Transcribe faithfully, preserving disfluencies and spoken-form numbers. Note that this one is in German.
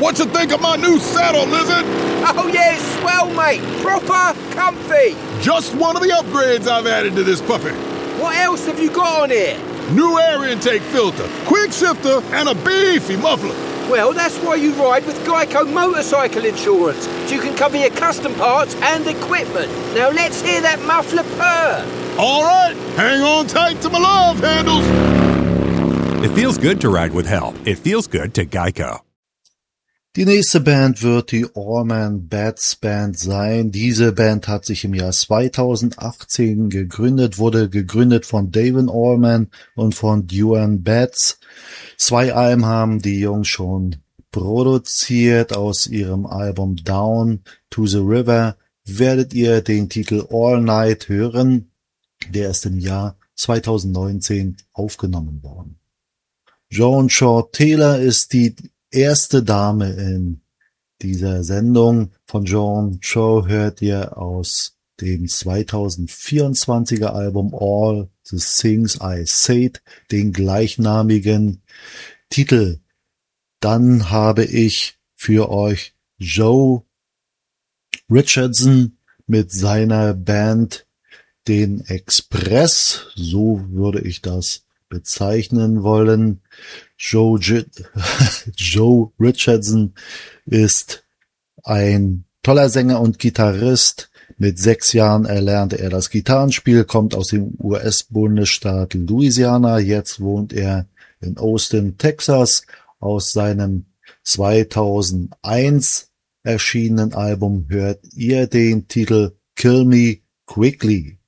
What you think of my new saddle, Lizard? Oh yeah, it's swell, mate. Proper comfy. Just one of the upgrades I've added to this puppy. What else have you got on here? New air intake filter, quick shifter, and a beefy muffler. Well, that's why you ride with Geico Motorcycle Insurance, so you can cover your custom parts and equipment. Now let's hear that muffler purr. All right, hang on tight to my love handles. It feels good to ride with help. It feels good to Geico. Die nächste Band wird die Allman Bats Band sein. Diese Band hat sich im Jahr zweitausendachtzehn gegründet, wurde gegründet von David Allman und von Duane Bats. Zwei Alben haben die Jungs schon produziert. Aus ihrem Album Down to the River werdet ihr den Titel All Night hören. Der ist im Jahr zweitausendneunzehn aufgenommen worden. Joan Shaw Taylor ist die erste Dame in dieser Sendung. Von Joan Shaw hört ihr aus dem zweitausendvierundzwanziger Album All the Things I Said den gleichnamigen Titel. Dann habe ich für euch Joe Richardson mit seiner Band den Express, so würde ich das bezeichnen wollen. Joe, Joe Richardson ist ein toller Sänger und Gitarrist. Mit sechs Jahren erlernte er das Gitarrenspiel, kommt aus dem U S-Bundesstaat Louisiana. Jetzt wohnt er in Austin, Texas. Aus seinem zweitausendeins erschienenen Album hört ihr den Titel Kill Me Quickly.